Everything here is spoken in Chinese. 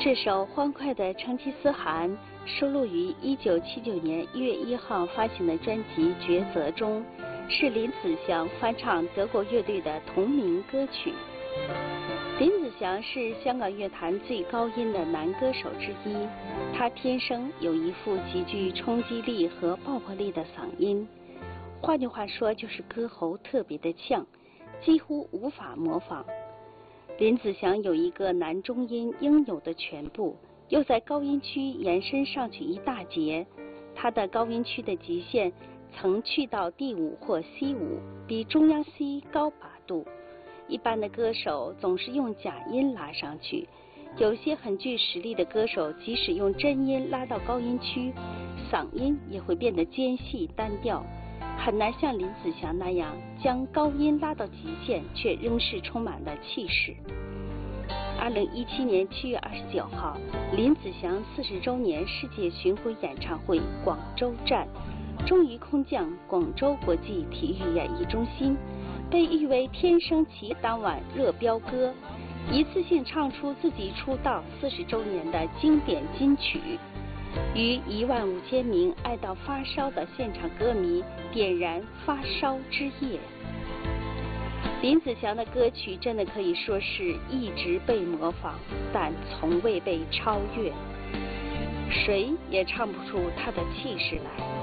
这首欢快的成吉思汗收录于1979年1月1号发行的专辑《抉择》中，是林子祥翻唱德国乐队的同名歌曲。林子祥是香港乐坛最高音的男歌手之一，他天生有一副极具冲击力和爆破力的嗓音，换句话说就是歌喉特别的呛，几乎无法模仿。林子祥有一个男中音应有的全部，又在高音区延伸上去一大截，他的高音区的极限曾去到D5或C5，比中央 C 高8度。一般的歌手总是用假音拉上去，有些很具实力的歌手即使用真音拉到高音区，嗓音也会变得尖细单调，很难像林子祥那样将高音拉到极限，却仍是充满了气势。2017年7月29号，林子祥40周年世界巡回演唱会广州站终于空降广州国际体育演艺中心，被誉为天生其当晚热飙歌，一次性唱出自己出道40周年的经典金曲，与15000名爱到发烧的现场歌迷点燃发烧之夜。林子祥的歌曲真的可以说是一直被模仿，但从未被超越，谁也唱不出他的气势来。